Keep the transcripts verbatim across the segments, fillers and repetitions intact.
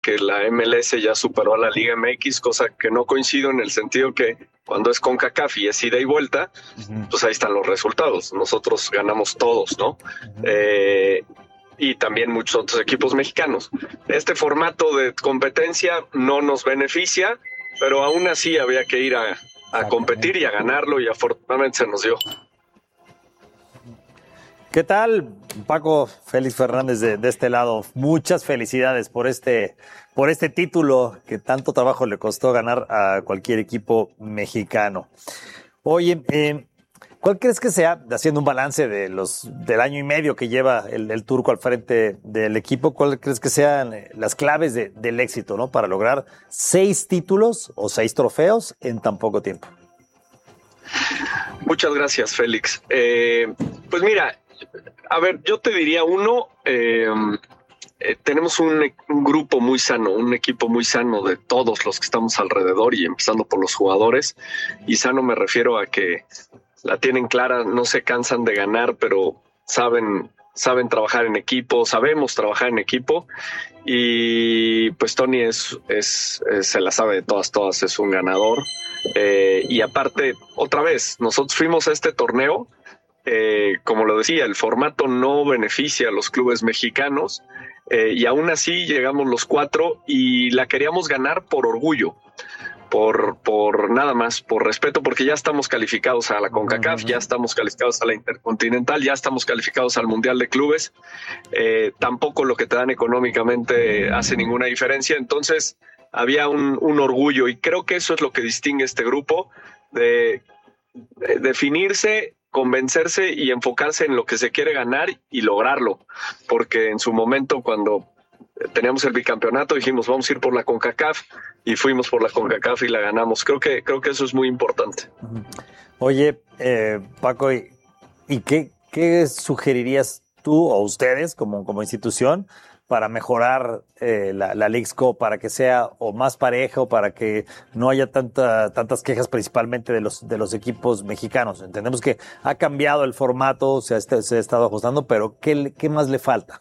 que la M L S ya superó a la Liga M X, cosa que no coincido en el sentido que cuando es CONCACAF y es ida y vuelta, uh-huh. pues ahí están los resultados. Nosotros ganamos todos, ¿no? Uh-huh. Eh, y también muchos otros equipos mexicanos. Este formato de competencia no nos beneficia, pero aún así había que ir a, a competir y a ganarlo, y afortunadamente se nos dio. ¿Qué tal, Paco? Félix Fernández de, de este lado. Muchas felicidades por este, por este título que tanto trabajo le costó ganar a cualquier equipo mexicano. Oye, eh, ¿cuál crees que sea, haciendo un balance de los del año y medio que lleva el, el turco al frente del equipo, cuál crees que sean las claves de, del éxito, ¿no? Para lograr seis títulos o seis trofeos en tan poco tiempo? Muchas gracias, Félix. Eh, pues mira, a ver, yo te diría uno, eh, eh, tenemos un, un grupo muy sano, un equipo muy sano de todos los que estamos alrededor y empezando por los jugadores. Y sano me refiero a que la tienen clara, no se cansan de ganar, pero saben, saben trabajar en equipo, sabemos trabajar en equipo. Y pues Tony es, es, es se la sabe de todas, todas, es un ganador. Eh, y aparte, otra vez, nosotros fuimos a este torneo. Eh, como lo decía, el formato no beneficia a los clubes mexicanos, eh, y aún así llegamos los cuatro y la queríamos ganar por orgullo, por, por nada más, por respeto, porque ya estamos calificados a la CONCACAF, ya estamos calificados a la Intercontinental, ya estamos calificados al Mundial de Clubes. Eh, tampoco lo que te dan económicamente hace ninguna diferencia, entonces había un, un orgullo, y creo que eso es lo que distingue este grupo, de, de definirse, convencerse y enfocarse en lo que se quiere ganar y lograrlo, porque en su momento, cuando teníamos el bicampeonato, dijimos vamos a ir por la CONCACAF, y fuimos por la CONCACAF y la ganamos. Creo que, creo que eso es muy importante. Oye, eh, Paco, ¿y, y qué, qué sugerirías tú o ustedes como, como institución para mejorar eh, la, la Leagues Cup, para que sea o más pareja, o para que no haya tanta, tantas quejas, principalmente de los, de los equipos mexicanos? Entendemos que ha cambiado el formato, se ha, se ha estado ajustando, pero ¿qué, qué más le falta?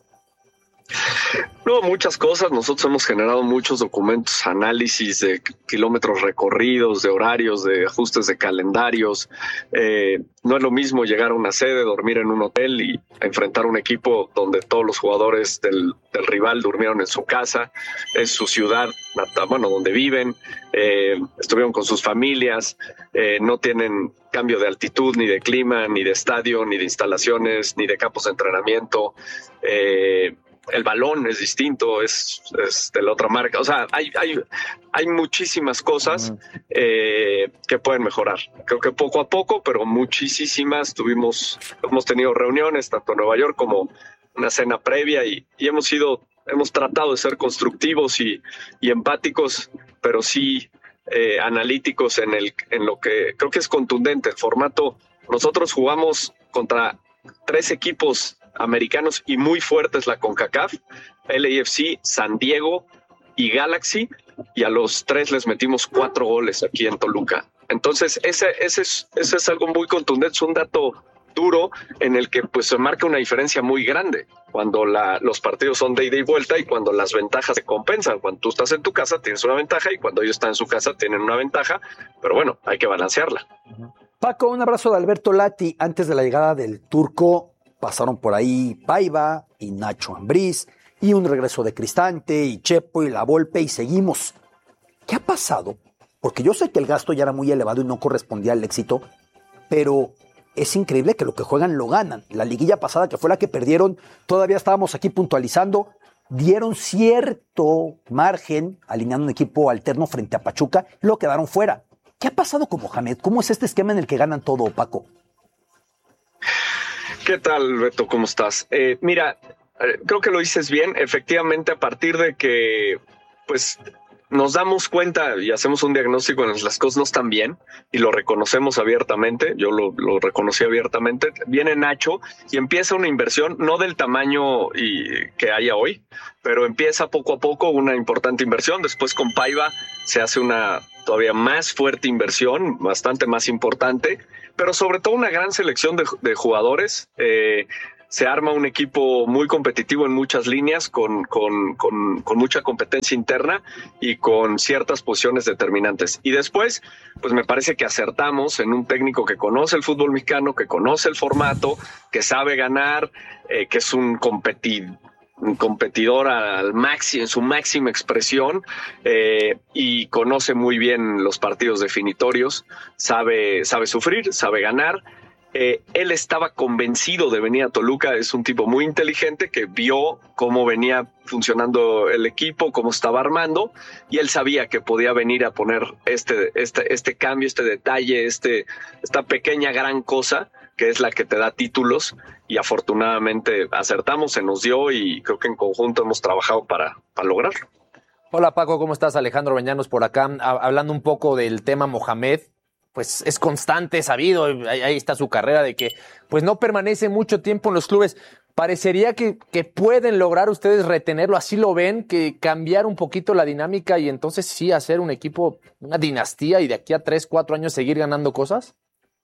No, muchas cosas. Nosotros hemos generado muchos documentos, análisis de kilómetros recorridos, de horarios, de ajustes de calendarios. Eh, no es lo mismo llegar a una sede, dormir en un hotel y enfrentar un equipo donde todos los jugadores del, del rival durmieron en su casa, es su ciudad, bueno, donde viven, eh, estuvieron con sus familias, eh, no tienen cambio de altitud, ni de clima, ni de estadio, ni de instalaciones, ni de campos de entrenamiento. Eh, El balón es distinto, es, es de la otra marca. O sea, hay, hay, hay muchísimas cosas eh, que pueden mejorar. Creo que poco a poco, pero muchísimas. Tuvimos, hemos tenido reuniones tanto en Nueva York como una cena previa, y, y hemos sido, hemos tratado de ser constructivos y, y empáticos, pero sí eh, analíticos en el, en lo que creo que es contundente. El formato, nosotros jugamos contra tres equipos americanos y muy fuertes, la CONCACAF, L A F C, San Diego y Galaxy, y a los tres les metimos cuatro goles aquí en Toluca. Entonces ese, ese, es, ese es algo muy contundente, es un dato duro en el que pues se marca una diferencia muy grande cuando la, los partidos son de ida y vuelta, y cuando las ventajas se compensan. Cuando tú estás en tu casa tienes una ventaja, y cuando ellos están en su casa tienen una ventaja, pero bueno, hay que balancearla. Paco, un abrazo de Alberto Lati. Antes de la llegada del turco pasaron por ahí Paiva y Nacho Ambriz, y un regreso de Cristante y Chepo y La Volpe, y seguimos. ¿Qué ha pasado? Porque yo sé que el gasto ya era muy elevado y no correspondía al éxito, pero es increíble que lo que juegan lo ganan. La liguilla pasada, que fue la que perdieron, todavía estábamos aquí puntualizando, dieron cierto margen alineando un equipo alterno frente a Pachuca, y lo quedaron fuera. ¿Qué ha pasado con Mohamed? ¿Cómo es este esquema en el que ganan todo, Paco? ¿Qué tal, Beto? ¿Cómo estás? Eh, mira, eh, creo que lo dices bien. Efectivamente, a partir de que pues nos damos cuenta y hacemos un diagnóstico en el que las cosas no están bien, y lo reconocemos abiertamente, yo lo, lo reconocí abiertamente, viene Nacho y empieza una inversión, no del tamaño y, que haya hoy, pero empieza poco a poco una importante inversión. Después con Paiva se hace una todavía más fuerte inversión, bastante más importante, pero sobre todo una gran selección de, de jugadores. Eh, se arma un equipo muy competitivo en muchas líneas, con, con, con, con mucha competencia interna y con ciertas posiciones determinantes. Y después, pues me parece que acertamos en un técnico que conoce el fútbol mexicano, que conoce el formato, que sabe ganar, eh, que es un competidor. un competidor al máximo, en su máxima expresión, eh, y conoce muy bien los partidos definitorios, sabe, sabe sufrir, sabe ganar. Eh, él estaba convencido de venir a Toluca, es un tipo muy inteligente que vio cómo venía funcionando el equipo, cómo estaba armando, y él sabía que podía venir a poner este, este, este cambio, este detalle, este, esta pequeña gran cosa que es la que te da títulos, y afortunadamente acertamos, se nos dio y creo que en conjunto hemos trabajado para, para lograrlo. Hola Paco, ¿cómo estás? Alejandro Beñanos por acá, hablando un poco del tema Mohamed. Pues es constante, sabido, ahí está su carrera de que pues no permanece mucho tiempo en los clubes. Parecería que, que pueden lograr ustedes retenerlo, así lo ven, que cambiar un poquito la dinámica y entonces sí hacer un equipo, una dinastía y de aquí a tres, cuatro años seguir ganando cosas.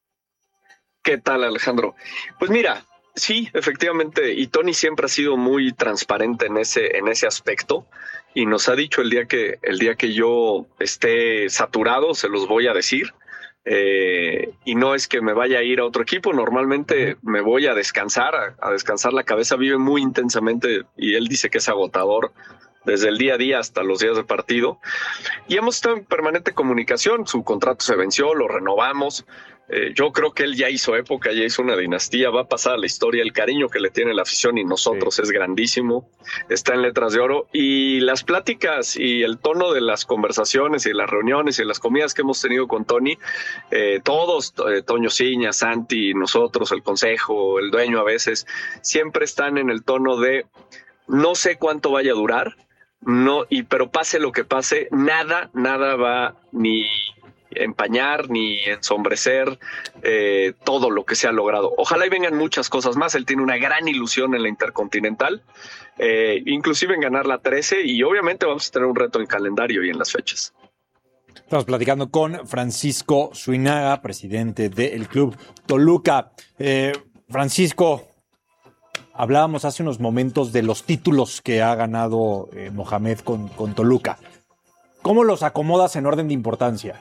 ¿Qué tal, Alejandro? Pues mira, sí, efectivamente, y Tony siempre ha sido muy transparente en ese, en ese aspecto, y nos ha dicho el día que, el día que yo esté saturado, se los voy a decir. Eh, y no es que me vaya a ir a otro equipo, normalmente me voy a descansar, a, a descansar la cabeza, vive muy intensamente y él dice que es agotador desde el día a día hasta los días de partido, y hemos estado en permanente comunicación. Su contrato se venció, lo renovamos. Eh, yo creo que él ya hizo época, ya hizo una dinastía, va a pasar a la historia. El cariño que le tiene la afición y nosotros sí. Es grandísimo, está en letras de oro, y las pláticas y el tono de las conversaciones y las reuniones y las comidas que hemos tenido con Tony, eh, todos, eh, Toño Ciña, Santi, nosotros, el consejo, el dueño a veces, siempre están en el tono de no sé cuánto vaya a durar, no, y pero pase lo que pase, nada, nada va ni empañar ni ensombrecer eh, todo lo que se ha logrado. Ojalá y vengan muchas cosas más. Él tiene una gran ilusión en la Intercontinental, eh, inclusive en ganar la trece, y obviamente vamos a tener un reto en calendario y en las fechas. Estamos platicando con Francisco Suinaga, presidente del Club Toluca. Eh, Francisco, hablábamos hace unos momentos de los títulos que ha ganado eh, Mohamed con, con Toluca. ¿Cómo los acomodas en orden de importancia?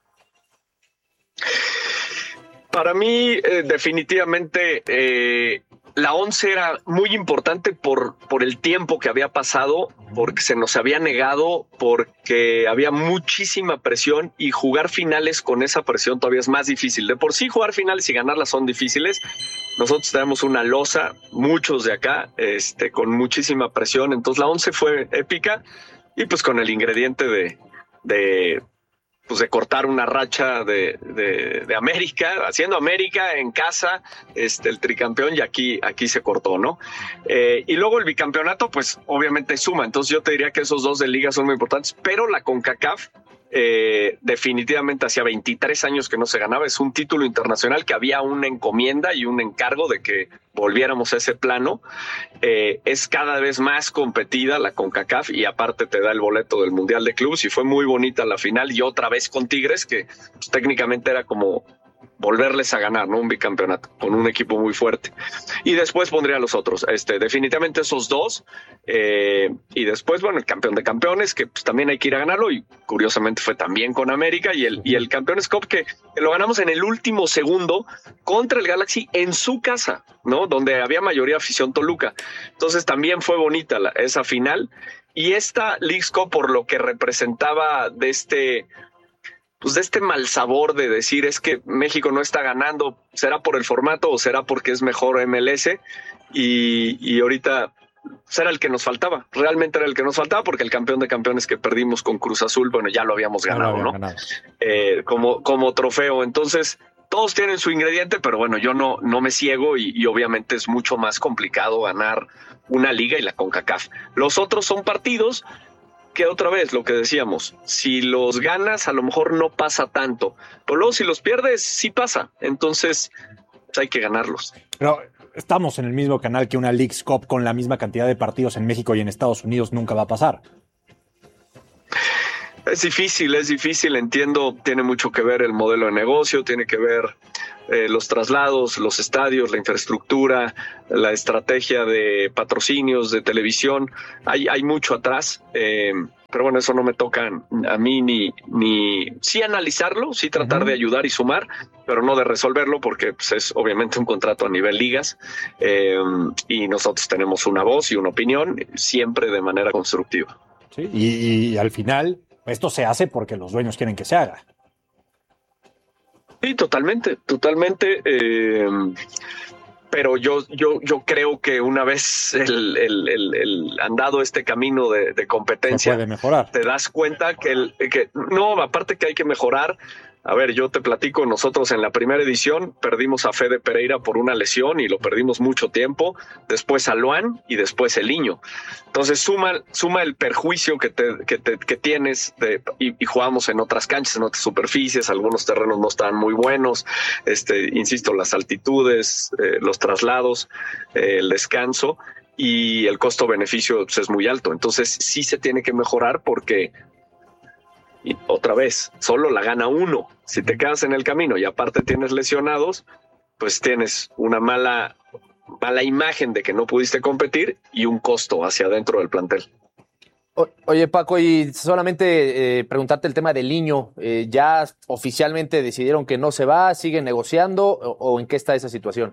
Para mí, eh, definitivamente, eh, la once era muy importante por, por el tiempo que había pasado, porque se nos había negado, porque había muchísima presión, y jugar finales con esa presión todavía es más difícil. De por sí, jugar finales y ganarlas son difíciles. Nosotros tenemos una losa, muchos de acá, este, con muchísima presión. Entonces la once fue épica, y pues con el ingrediente de... de pues de cortar una racha de, de, de América, haciendo América en casa, este, el tricampeón, y aquí, aquí se cortó, ¿no? Eh, y luego el bicampeonato, pues obviamente suma. Entonces yo te diría que esos dos de liga son muy importantes, pero la CONCACAF, eh, definitivamente hacía veintitrés años que no se ganaba. Es un título internacional que había una encomienda y un encargo de que volviéramos a ese plano. Eh, es cada vez más competida la CONCACAF, y aparte te da el boleto del Mundial de Clubes, y fue muy bonita la final, y otra vez con Tigres, que pues, técnicamente era como volverles a ganar, ¿no? Un bicampeonato con un equipo muy fuerte. Y después pondría a los otros, este, definitivamente esos dos, eh, y después, bueno, el campeón de campeones, que pues, también hay que ir a ganarlo, y curiosamente fue también con América, y el, y el Campeones Cup, que, que lo ganamos en el último segundo contra el Galaxy en su casa, ¿no? Donde había mayoría afición Toluca. Entonces también fue bonita la, esa final, y esta Leagues Cup, por lo que representaba de este... pues de este mal sabor de decir es que México no está ganando, será por el formato o será porque es mejor M L S, y, y ahorita era el que nos faltaba, realmente era el que nos faltaba, porque el campeón de campeones que perdimos con Cruz Azul, bueno, ya lo habíamos ganado, ¿no? Ganado. Eh, como, como trofeo. Entonces todos tienen su ingrediente, pero bueno, yo no, no me ciego, y, y obviamente es mucho más complicado ganar una liga y la CONCACAF. Los otros son partidos que, otra vez, lo que decíamos, si los ganas a lo mejor no pasa tanto, pero luego si los pierdes sí pasa. Entonces pues hay que ganarlos. Pero estamos en el mismo canal que una Leagues Cup con la misma cantidad de partidos en México y en Estados Unidos nunca va a pasar. Es difícil, es difícil, entiendo, tiene mucho que ver el modelo de negocio, tiene que ver eh, los traslados, los estadios, la infraestructura, la estrategia de patrocinios, de televisión. Hay, hay mucho atrás, eh, pero bueno, eso no me toca a mí ni, ni sí analizarlo, sí tratar uh-huh. de ayudar y sumar, pero no de resolverlo porque pues, es obviamente un contrato a nivel ligas eh, y nosotros tenemos una voz y una opinión siempre de manera constructiva. Sí, y, y al final esto se hace porque los dueños quieren que se haga. Sí, totalmente, totalmente. Eh, pero yo, yo, yo creo que una vez el, el, el, el andado este camino de, de competencia, se puede mejorar. Te das cuenta que, el, que no, aparte que hay que mejorar. A ver, yo te platico, nosotros en la primera edición perdimos a Fede Pereira por una lesión y lo perdimos mucho tiempo, después a Luan y después el Niño. Entonces suma, suma el perjuicio que, te, que, te, que tienes de, y, y jugamos en otras canchas, en otras superficies, algunos terrenos no estaban muy buenos, este, insisto, las altitudes, eh, los traslados, eh, el descanso y el costo-beneficio pues, es muy alto. Entonces sí se tiene que mejorar porque... Y otra vez, solo la gana uno. Si te quedas en el camino y aparte tienes lesionados, pues tienes una mala, mala imagen de que no pudiste competir y un costo hacia adentro del plantel. O, oye, Paco, y solamente eh, preguntarte el tema del Niño. Eh, ¿Ya oficialmente decidieron que no se va? ¿Siguen negociando? ¿O, o en qué está esa situación?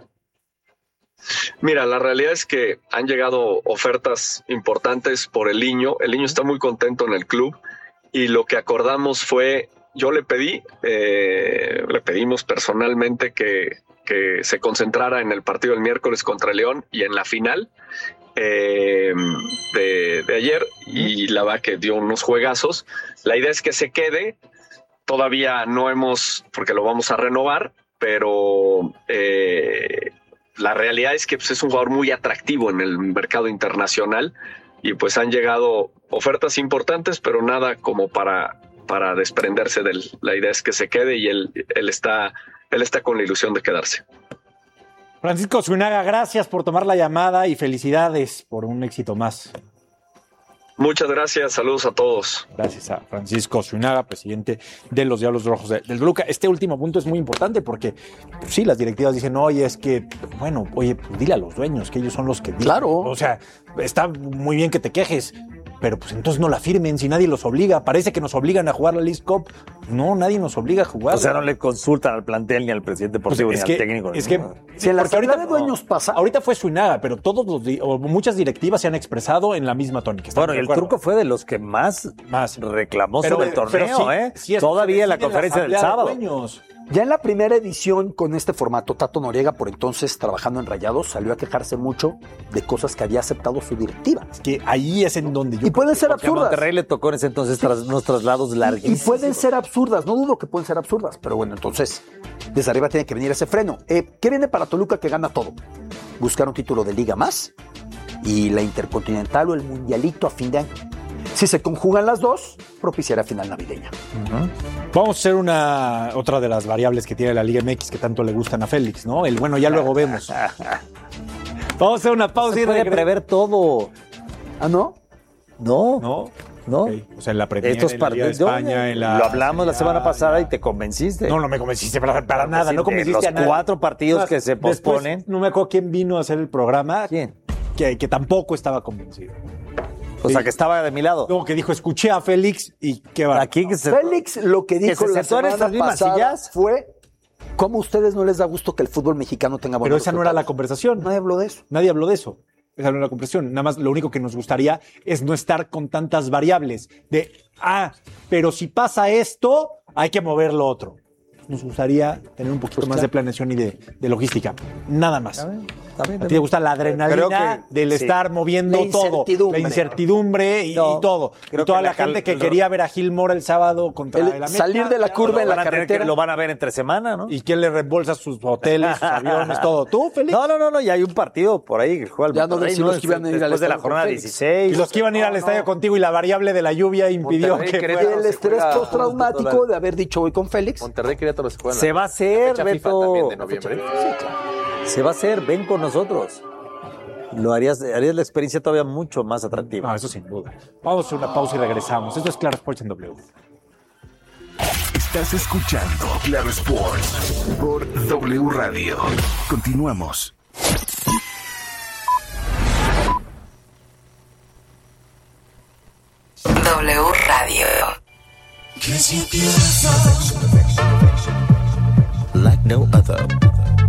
Mira, la realidad es que han llegado ofertas importantes por el Niño. El Niño está muy contento en el club. Y lo que acordamos fue, yo le pedí, eh, le pedimos personalmente que, que se concentrara en el partido del miércoles contra León y en la final eh, de, de ayer. Y la verdad que dio unos juegazos. La idea es que se quede. Todavía no hemos, porque lo vamos a renovar, pero eh, la realidad es que pues, es un jugador muy atractivo en el mercado internacional. Y pues han llegado ofertas importantes, pero nada como para, para desprenderse de él. La idea es que se quede y él, él, está, él está con la ilusión de quedarse. Francisco Zúñiga, gracias por tomar la llamada y felicidades por un éxito más. Muchas gracias, saludos a todos. Gracias a Francisco Zúñiga, presidente de los Diablos Rojos de, del Toluca. Este último punto es muy importante porque, pues, sí, las directivas dicen, oye, es que, bueno, oye, pues dile a los dueños que ellos son los que dicen. Claro. O sea, está muy bien que te quejes, pero pues entonces no la firmen si nadie los obliga. Parece que nos obligan a jugar la Leagues Cup. No, nadie nos obliga a jugar. O sea, no le consultan al plantel ni al presidente deportivo pues es ni que, al técnico. Es que, si en la ahorita de dueños no, pasa. Ahorita fue Zúñiga, pero todos los o muchas directivas se han expresado en la misma tónica. Bueno, y el Turco fue de los que más, más reclamó pero, sobre el torneo, sí, ¿eh? Sí, todavía en la conferencia del sábado. Ya en la primera edición con este formato, Tato Noriega, por entonces trabajando en Rayados, salió a quejarse mucho de cosas que había aceptado su directiva. Es que ahí es en donde yo... Y pueden ser absurdas. A Monterrey le tocó en ese entonces tras, unos traslados larguísimos. Y pueden ser absurdas, no dudo que pueden ser absurdas, pero bueno, entonces desde arriba tiene que venir ese freno. Eh, ¿Qué viene para Toluca que gana todo? Buscar un título de liga más y la Intercontinental o el Mundialito a fin de año. Si se conjugan las dos, propiciará final navideña. Uh-huh. Vamos a hacer una otra de las variables que tiene la Liga M X que tanto le gustan a Félix, ¿no? El bueno, ya luego vemos. Vamos a hacer una pausa se y puede prever todo. ¿Ah, no? No. No. ¿No? Okay. O sea, en la Premier, estos en la Liga de España, en la... Lo hablamos la semana pasada y te convenciste. No, no me convenciste para, para nada. No convenciste los a nada. cuatro partidos Más, que se posponen. Después, no me acuerdo quién vino a hacer el programa. ¿Quién? Que, que tampoco estaba convencido. O sea, que estaba de mi lado. No, que dijo, escuché a Félix y qué va. Aquí que se, Félix lo que dijo que la semana pasada sillas. fue cómo a ustedes no les da gusto que el fútbol mexicano tenga buenos Pero esa resultados. no era la conversación. Nadie habló de eso. Nadie habló de eso. Esa no era la conversación. Nada más lo único que nos gustaría es no estar con tantas variables. De, ah, pero si pasa esto, hay que mover lo otro. Nos gustaría tener un poquito pues más claro. de planeación y de, de logística. Nada más. ¿Está bien? ¿Está bien? ¿A ti te gusta la adrenalina que, del sí. estar moviendo la todo? La incertidumbre y, no, y todo. Y toda la, la gente que lo, quería ver a Gil Mora el sábado contra el, el América. Salir de la curva en la carretera. Lo van a ver entre semana, ¿no? ¿Y quién le reembolsa sus hoteles, sus aviones, todo? ¿Tú, Félix? No, no, no, no. Ya hay un partido por ahí que juega el Ya no decimos que iban a ir después de la jornada dieciséis. Y los que iban a ir al estadio contigo y la variable de la lluvia impidió que... El estrés postraumático de haber dicho hoy con Félix. Monterrey Querétaro se juega. Se va a hacer, Beto. De noviembre. Sí, claro. Se va a hacer, ven con nosotros. Lo harías, harías la experiencia todavía mucho más atractiva. No, eso sin duda. Vamos a hacer una pausa y regresamos. Esto es Claro Sports en W. Estás escuchando Claro Sports por W Radio. Continuamos. W Radio.